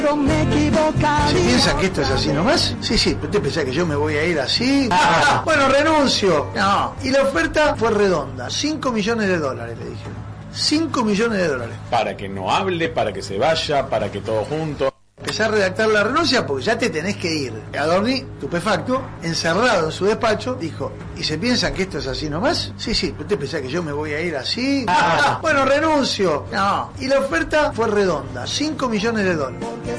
Me equivocaría. ¿Se piensan que esto es así nomás? Sí, ¿usted pensás que yo me voy a ir así? Bueno, renuncio. No. Y la oferta fue redonda. $5 millones, le dijeron. $5 millones. Para que no hable, para que se vaya, para que todos juntos. Empecé a redactar la renuncia porque ya te tenés que ir. Adorni, estupefacto, encerrado en su despacho, dijo: ¿y se piensan que esto es así nomás? Sí, ¿usted pensás que yo me voy a ir así? Bueno, renuncio. No. Y la oferta fue redonda. $5 millones.